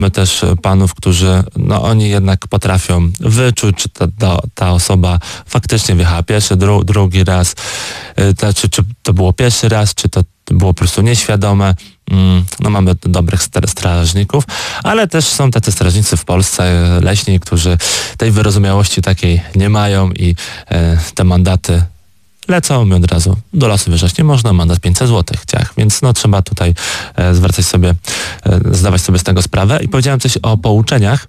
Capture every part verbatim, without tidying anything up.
Mamy też panów, którzy, no oni jednak potrafią wyczuć, czy ta, ta, ta osoba faktycznie wjechała pierwszy, dru, drugi raz, to, czy, czy to było pierwszy raz, czy to było po prostu nieświadome. No mamy dobrych strażników, ale też są tacy strażnicy w Polsce, leśni, którzy tej wyrozumiałości takiej nie mają i e, te mandaty lecą mi od razu. Do lasu wjeżdżać nie można, mandat pięćset złotych, ciach. Więc no trzeba tutaj e, zwracać sobie, e, zdawać sobie z tego sprawę. I powiedziałem coś o pouczeniach,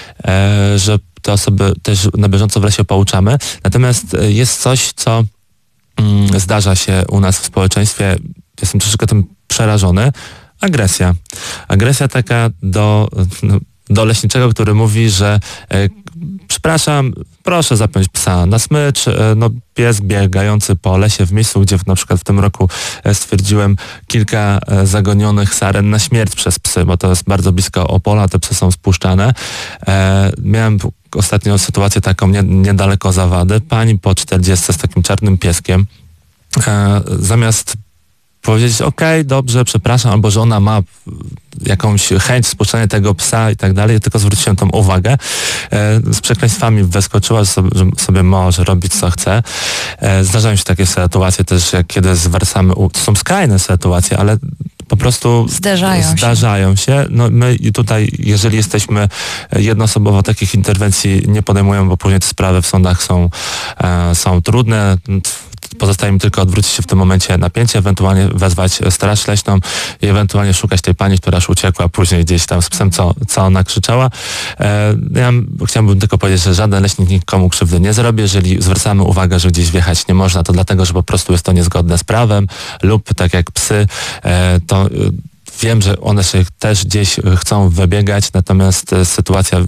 e, że te osoby też na bieżąco w lesie pouczamy. Natomiast e, jest coś, co mm, zdarza się u nas w społeczeństwie. Jestem troszeczkę tym przerażony. Agresja. Agresja taka do, no, do leśniczego, który mówi, że e, przepraszam, proszę zapiąć psa na smycz. E, no, pies biegający po lesie w miejscu, gdzie na przykład w tym roku e, stwierdziłem kilka e, zagonionych saren na śmierć przez psy, bo to jest bardzo blisko Opola, te psy są spuszczane. E, miałem ostatnią sytuację taką nie, niedaleko Zawady. Pani po czterdziestce z takim czarnym pieskiem e, zamiast powiedzieć, okej, dobrze, przepraszam, albo że ona ma jakąś chęć spuszczenia tego psa i tak dalej, tylko zwróciłem tą uwagę. E, z przekleństwami wyskoczyła, że sobie, że sobie może robić co chce. E, zdarzają się takie sytuacje też, jak kiedy zwracamy, to są skrajne sytuacje, ale po prostu zdarzają, zdarzają się. się. No my tutaj, jeżeli jesteśmy jednoosobowo, takich interwencji nie podejmujemy, bo później te sprawy w sądach są, e, są trudne. Pozostaje mi tylko odwrócić się w tym momencie napięcie, ewentualnie wezwać straż leśną i ewentualnie szukać tej pani, która już uciekła później gdzieś tam z psem, co, co ona krzyczała. E, ja chciałbym tylko powiedzieć, że żaden leśnik nikomu krzywdy nie zrobi. Jeżeli zwracamy uwagę, że gdzieś wjechać nie można, to dlatego, że po prostu jest to niezgodne z prawem lub tak jak psy, e, to wiem, że one się też gdzieś chcą wybiegać, natomiast sytuacja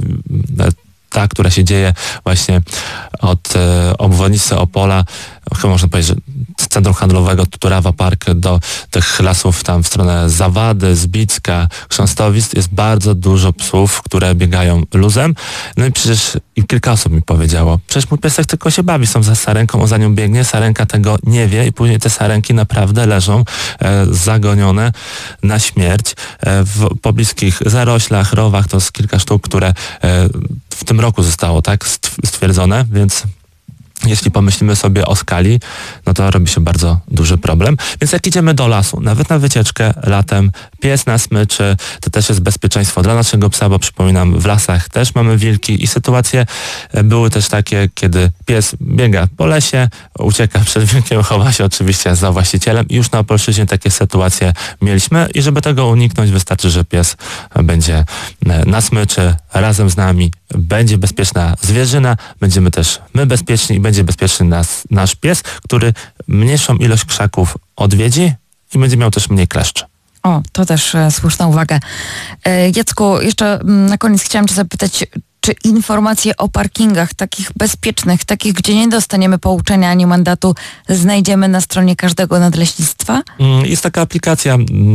ta, która się dzieje właśnie od e, obwodnicy Opola, chyba można powiedzieć, że z centrum handlowego Turawa Park do tych lasów tam w stronę Zawady, Zbicka, Chrząstowic jest bardzo dużo psów, które biegają luzem. No i przecież i kilka osób mi powiedziało, przecież mój piesek tylko się bawi, są za sarenką, on za nią biegnie, sarenka tego nie wie i później te sarenki naprawdę leżą e, zagonione na śmierć e, w pobliskich zaroślach, rowach, to jest kilka sztuk, które e, w tym roku zostało tak stwierdzone, więc jeśli pomyślimy sobie o skali, no to robi się bardzo duży problem. Więc jak idziemy do lasu, nawet na wycieczkę latem, pies na smyczy, to też jest bezpieczeństwo dla naszego psa, bo przypominam, w lasach też mamy wilki i sytuacje były też takie, kiedy pies biega po lesie, ucieka przed wilkiem, chowa się oczywiście za właścicielem i już na Opolszczyźnie takie sytuacje mieliśmy i żeby tego uniknąć, wystarczy, że pies będzie na smyczy razem z nami, będzie bezpieczna zwierzyna, będziemy też my bezpieczni i będzie bezpieczny nas, nasz pies, który mniejszą ilość krzaków odwiedzi i będzie miał też mniej kleszczy. O, to też e, słuszna uwaga. E, Jacku, jeszcze m, na koniec chciałam cię zapytać, czy informacje o parkingach takich bezpiecznych, takich, gdzie nie dostaniemy pouczenia ani mandatu, znajdziemy na stronie każdego nadleśnictwa? Jest taka aplikacja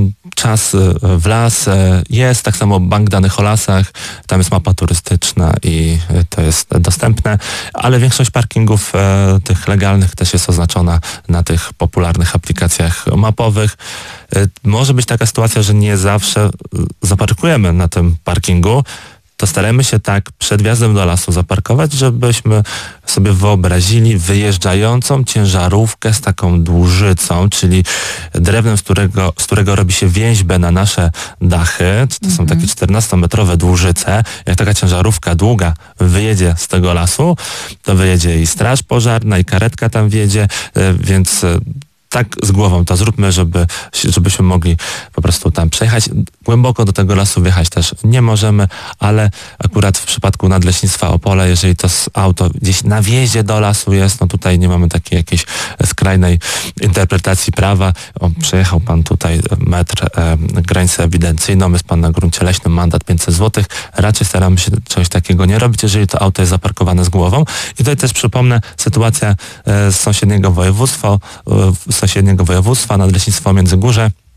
Czas w las, jest tak samo bank danych o lasach, tam jest mapa turystyczna i to jest dostępne, ale większość parkingów e, tych legalnych też jest oznaczona na tych popularnych aplikacjach mapowych. E, może być taka sytuacja, że nie zawsze zaparkujemy na tym parkingu, to staramy się tak przed wjazdem do lasu zaparkować, żebyśmy sobie wyobrazili wyjeżdżającą ciężarówkę z taką dłużycą, czyli drewnem, z którego, z którego robi się więźbę na nasze dachy. To są mm-hmm. takie czternastometrowe dłużyce. Jak taka ciężarówka długa wyjedzie z tego lasu, to wyjedzie i straż pożarna, i karetka tam wjedzie, więc tak z głową to zróbmy, żeby, żebyśmy mogli po prostu tam przejechać. Głęboko do tego lasu wjechać też nie możemy, ale akurat w przypadku Nadleśnictwa Opole, jeżeli to auto gdzieś na wjeździe do lasu jest, no tutaj nie mamy takiej jakiejś skrajnej interpretacji prawa. O, przejechał pan tutaj metr e, granicę ewidencyjną, jest pan na gruncie leśnym, mandat pięćset złotych. Raczej staramy się czegoś takiego nie robić, jeżeli to auto jest zaparkowane z głową. I tutaj też przypomnę sytuacja e, z sąsiedniego województwa, e, sąsiedniego województwa, Nadleśnictwo Międzygórze.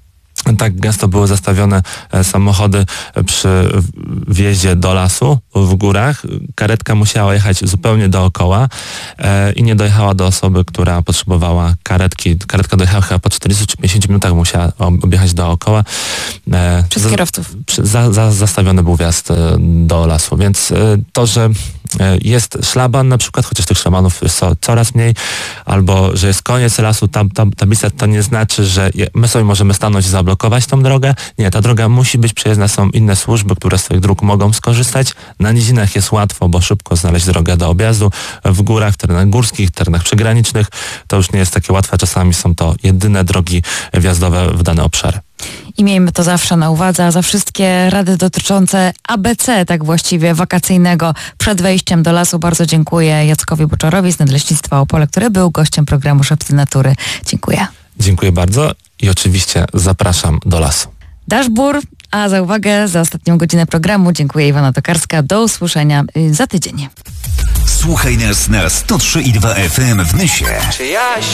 tak gęsto były zastawione samochody przy wjeździe do lasu w górach. Karetka musiała jechać zupełnie dookoła i nie dojechała do osoby, która potrzebowała karetki. Karetka dojechała chyba po czterdziestu czy pięćdziesięciu minutach, musiała objechać dookoła. Przez za, kierowców. Za, za, zastawiony był wjazd do lasu, więc to, że jest szlaban na przykład, chociaż tych szlabanów jest coraz mniej, albo że jest koniec lasu, tam, tam tablica, to nie znaczy, że my sobie możemy stanąć i zablokować tą drogę. Nie, ta droga musi być przejezdna, są inne służby, które z tych dróg mogą skorzystać. Na nizinach jest łatwo, bo szybko znaleźć drogę do objazdu. W górach, w terenach górskich, terenach przygranicznych to już nie jest takie łatwe. Czasami są to jedyne drogi wjazdowe w dane obszary. I miejmy to zawsze na uwadze, a za wszystkie rady dotyczące A B C, tak właściwie wakacyjnego, przed wejściem do lasu bardzo dziękuję Jackowi Boczorowi z Nadleśnictwa Opole, który był gościem programu Szepty Natury. Dziękuję. Dziękuję bardzo i oczywiście zapraszam do lasu. Dashbur, a za uwagę, za ostatnią godzinę programu dziękuję, Iwona Tokarska. Do usłyszenia za tydzień. Słuchaj nas na sto trzy i dwa F M w Nysie.